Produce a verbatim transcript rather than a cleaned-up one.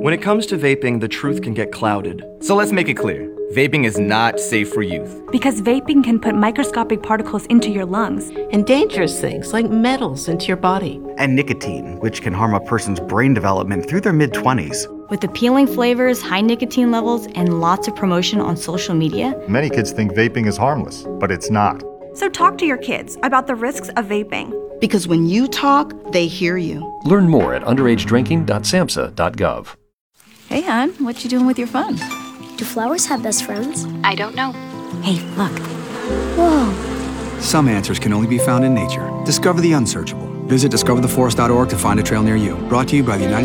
When it comes to vaping, the truth can get clouded. So let's make it clear. Vaping is not safe for youth. Because vaping can put microscopic particles into your lungs. And dangerous things like metals into your body. And nicotine, which can harm a person's brain development through their mid-twenties. With appealing flavors, high nicotine levels, and lots of promotion on social media. Many kids think vaping is harmless, but it's not. So talk to your kids about the risks of vaping. Because when you talk, they hear you. Learn more at underage drinking dot samhsa dot gov. Hey, hon, what you doing with your phone? Do flowers have best friends? I don't know. Hey, look. Whoa. Some answers can only be found in nature. Discover the unsearchable. Visit discover the forest dot org to find a trail near you. Brought to you by the United